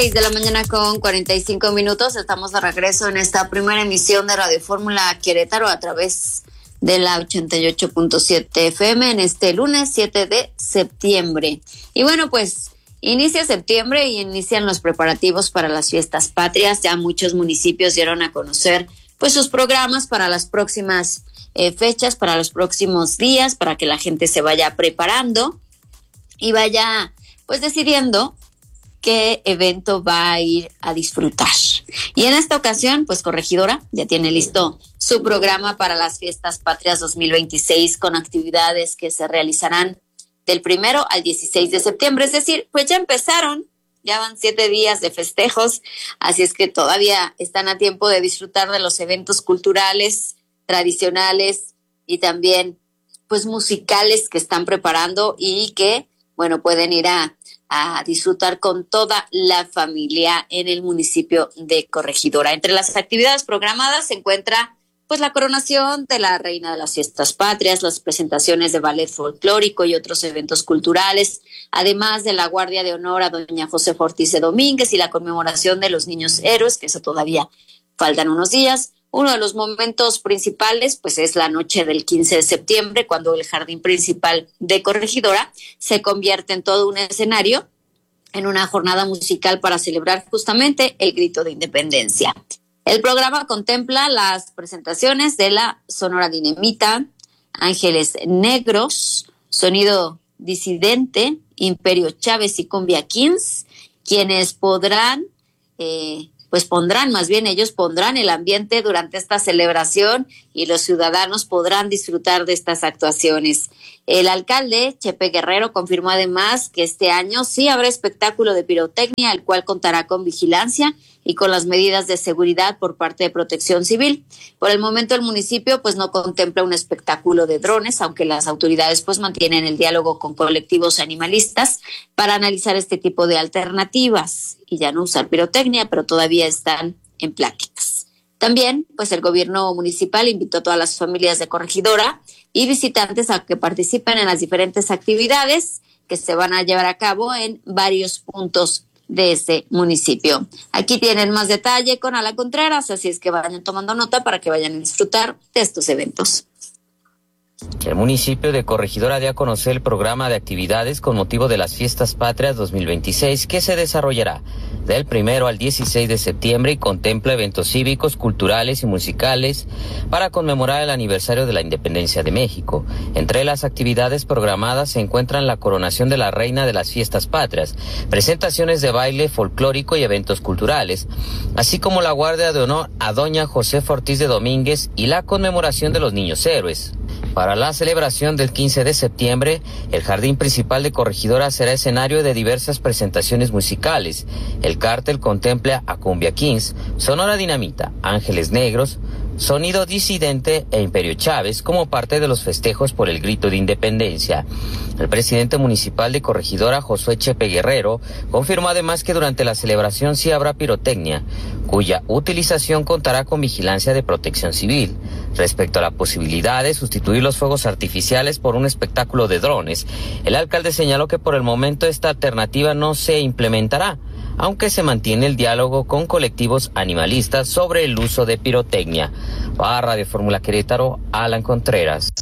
6:45 a.m. Estamos de regreso en esta primera emisión de Radio Fórmula Querétaro a través de la 88.7 FM en este lunes 7 de septiembre. Y bueno, pues inicia septiembre y inician los preparativos para las fiestas patrias. Ya muchos municipios dieron a conocer pues sus programas para las próximas fechas, para los próximos días, para que la gente se vaya preparando y vaya pues decidiendo qué evento va a ir a disfrutar. Y en esta ocasión, pues Corregidora ya tiene listo su programa para las Fiestas Patrias 2026 con actividades que se realizarán del 1 al 16 de septiembre. Es decir, pues ya empezaron, ya van 7 días de festejos, así es que todavía están a tiempo de disfrutar de los eventos culturales, tradicionales y también pues musicales que están preparando y que, bueno, pueden ir a disfrutar con toda la familia en el municipio de Corregidora. Entre las actividades programadas se encuentra pues la coronación de la reina de las fiestas patrias, las presentaciones de ballet folclórico y otros eventos culturales, además de la guardia de honor a doña Josefa Ortiz de Domínguez y la conmemoración de los niños héroes, que eso todavía faltan unos días. Uno de los momentos principales, pues, es la noche del 15 de septiembre, cuando el jardín principal de Corregidora se convierte en todo un escenario, en una jornada musical para celebrar justamente el grito de independencia. El programa contempla las presentaciones de la Sonora Dinamita, Ángeles Negros, Sonido Disidente, Imperio Chávez y Cumbia Kings, quienes ellos pondrán el ambiente durante esta celebración y los ciudadanos podrán disfrutar de estas actuaciones. El alcalde, Chepe Guerrero, confirmó además que este año sí habrá espectáculo de pirotecnia, el cual contará con vigilancia y con las medidas de seguridad por parte de Protección Civil. Por el momento el municipio pues no contempla un espectáculo de drones, aunque las autoridades pues mantienen el diálogo con colectivos animalistas para analizar este tipo de alternativas y ya no usar pirotecnia, pero todavía están en pláticas. También pues el gobierno municipal invitó a todas las familias de Corregidora y visitantes a que participen en las diferentes actividades que se van a llevar a cabo en varios puntos de ese municipio. Aquí tienen más detalle con Ala Contreras, así es que vayan tomando nota para que vayan a disfrutar de estos eventos. El municipio de Corregidora dio a conocer el programa de actividades con motivo de las Fiestas Patrias 2026 que se desarrollará del 1 al 16 de septiembre y contempla eventos cívicos, culturales y musicales para conmemorar el aniversario de la independencia de México. Entre las actividades programadas se encuentran la coronación de la reina de las Fiestas Patrias, presentaciones de baile folclórico y eventos culturales, así como la guardia de honor a doña Josefa Ortiz de Domínguez y la conmemoración de los niños héroes. Para la celebración del 15 de septiembre, el jardín principal de Corregidora será escenario de diversas presentaciones musicales. El cártel contempla a Cumbia Kings, Sonora Dinamita, Ángeles Negros, Sonido Disidente e Imperio Chávez como parte de los festejos por el grito de independencia. El presidente municipal de Corregidora, Josué Chepe Guerrero, confirmó además que durante la celebración sí habrá pirotecnia, cuya utilización contará con vigilancia de Protección Civil. Respecto a la posibilidad de sustituir los fuegos artificiales por un espectáculo de drones, el alcalde señaló que por el momento esta alternativa no se implementará, aunque se mantiene el diálogo con colectivos animalistas sobre el uso de pirotecnia. Para Radio Fórmula Querétaro, Alan Contreras.